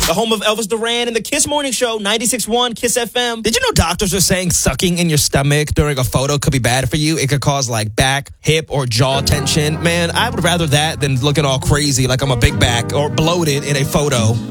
the home of Elvis Duran and the Kiss Morning Show, 96.1 Kiss FM. Did you know doctors are saying sucking in your stomach during a photo could be bad for you? It could cause like back, hip, or jaw tension. Man, I would rather that than looking all crazy like I'm a big back or bloated in a photo.